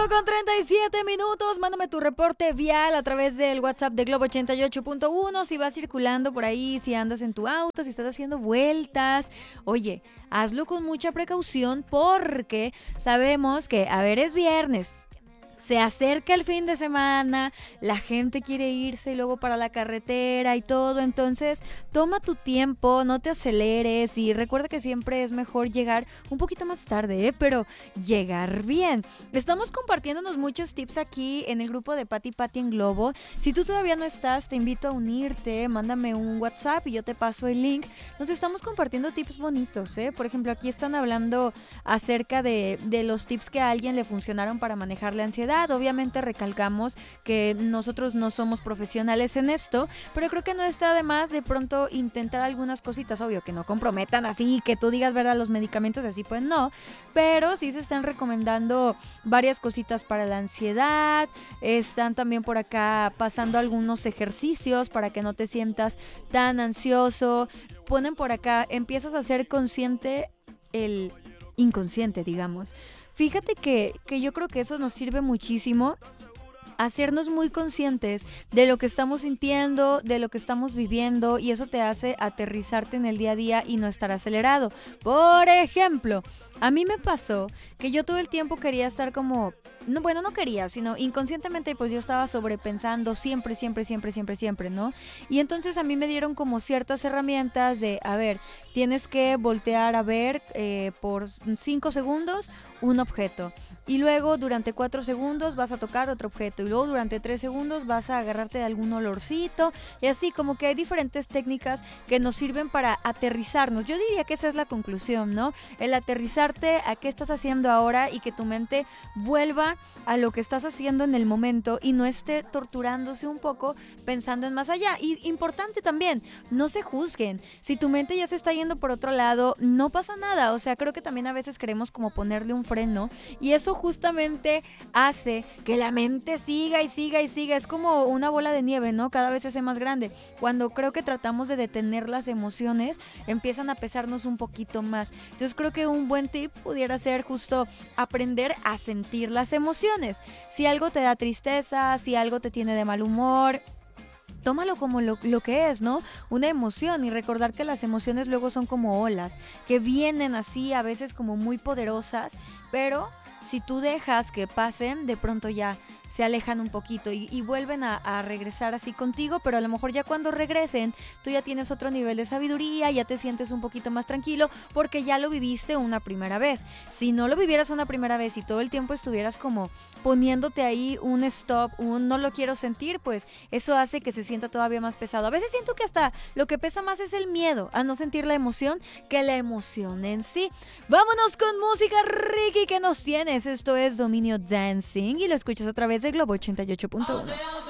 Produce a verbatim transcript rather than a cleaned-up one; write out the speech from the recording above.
con treinta y siete minutos. Mándame tu reporte vial a través del WhatsApp de Globo ochenta y ocho punto uno. Si vas circulando por ahí, si andas en tu auto, si estás haciendo vueltas. Oye, hazlo con mucha precaución porque sabemos que, a ver, es viernes. Se acerca el fin de semana, la gente quiere irse y luego para la carretera y todo, entonces toma tu tiempo, no te aceleres y recuerda que siempre es mejor llegar un poquito más tarde, ¿eh? Pero llegar bien. Estamos compartiéndonos muchos tips aquí en el grupo de Pati Pati en Globo. Si tú todavía no estás, te invito a unirte, mándame un WhatsApp y yo te paso el link. Nos estamos compartiendo tips bonitos, ¿eh? Por ejemplo, aquí están hablando acerca de, de los tips que a alguien le funcionaron para manejar la ansiedad. Obviamente recalcamos que nosotros no somos profesionales en esto, pero creo que no está de más de pronto intentar algunas cositas, obvio que no comprometan así, que tú digas, ¿verdad? Los medicamentos así, pues no, pero sí se están recomendando varias cositas para la ansiedad, están también por acá pasando algunos ejercicios para que no te sientas tan ansioso, ponen por acá, empiezas a ser consciente el inconsciente, digamos. Fíjate que, que yo creo que eso nos sirve muchísimo, hacernos muy conscientes de lo que estamos sintiendo, de lo que estamos viviendo, y eso te hace aterrizarte en el día a día y no estar acelerado. Por ejemplo, a mí me pasó que yo todo el tiempo quería estar como... No, bueno, no quería, sino inconscientemente pues yo estaba sobrepensando siempre, siempre, siempre, siempre, siempre, ¿no? Y entonces a mí me dieron como ciertas herramientas de, a ver, tienes que voltear a ver eh, por cinco segundos un objeto. Y luego durante cuatro segundos vas a tocar otro objeto. Y luego durante tres segundos vas a agarrarte de algún olorcito. Y así como que hay diferentes técnicas que nos sirven para aterrizarnos. Yo diría que esa es la conclusión, ¿no? El aterrizarte a qué estás haciendo ahora y que tu mente vuelva a lo que estás haciendo en el momento y no esté torturándose un poco pensando en más allá. Y importante también, no se juzguen. Si tu mente ya se está yendo por otro lado, no pasa nada. O sea, creo que también a veces queremos como ponerle un freno y eso justamente hace que la mente siga y siga y siga. Es como una bola de nieve, ¿no? Cada vez se hace más grande. Cuando creo que tratamos de detener las emociones, empiezan a pesarnos un poquito más. Entonces creo que un buen tip pudiera ser justo aprender a sentir las emociones. Si algo te da tristeza, si algo te tiene de mal humor, tómalo como lo, lo que es, ¿no? Una emoción, y recordar que las emociones luego son como olas, que vienen así a veces como muy poderosas, pero si tú dejas que pasen, de pronto ya se alejan un poquito y, y vuelven a, a regresar así contigo, pero a lo mejor ya cuando regresen tú ya tienes otro nivel de sabiduría, ya te sientes un poquito más tranquilo porque ya lo viviste una primera vez. Si no lo vivieras una primera vez y todo el tiempo estuvieras como poniéndote ahí un stop, un no lo quiero sentir, pues eso hace que se sienta todavía más pesado. A veces siento que hasta lo que pesa más es el miedo a no sentir la emoción que la emoción en sí. Vámonos con música, Ricky, que nos tienes. Esto es Dominio Dancing y lo escuchas a través de Globo ochenta y ocho punto uno.